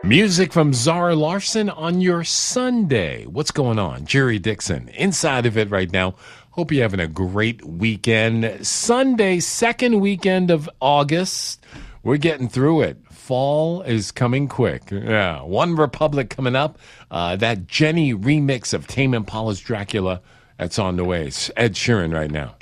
Music from Zara Larson on your Sunday. What's going on? Jerry Dixon, inside of it right now. Hope you're having a great weekend. Sunday, second weekend of August. We're getting through it. Fall is coming quick. Yeah, One Republic coming up. That Jenny remix of Tame Impala's Dracula, that's on the way. It's Ed Sheeran right now.